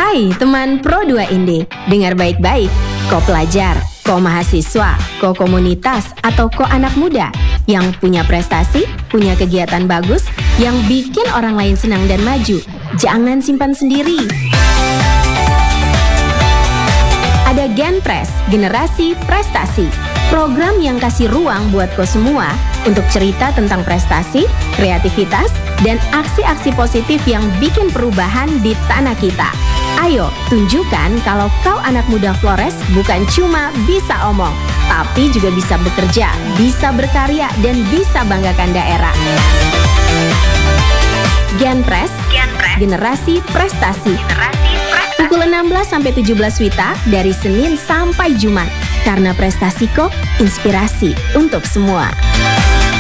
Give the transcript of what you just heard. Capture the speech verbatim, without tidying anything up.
Hai teman Pro dua Inde, dengar baik-baik. Kau pelajar, kau mahasiswa, kau komunitas, atau kau anak muda yang punya prestasi, punya kegiatan bagus, yang bikin orang lain senang dan maju. Jangan simpan sendiri. Ada Genpres, Generasi Prestasi. Program yang kasih ruang buat kau semua untuk cerita tentang prestasi, kreativitas, dan aksi-aksi positif yang bikin perubahan di tanah kita. Ayo, tunjukkan kalau kau anak muda Flores bukan cuma bisa omong, tapi juga bisa bekerja, bisa berkarya, dan bisa banggakan daerah. Genpres, Genpres. Generasi Prestasi. Generasi Prestasi. Pukul enam belas sampai tujuh belas Wita dari Senin sampai Jumat. Karena prestasi kok inspirasi untuk semua.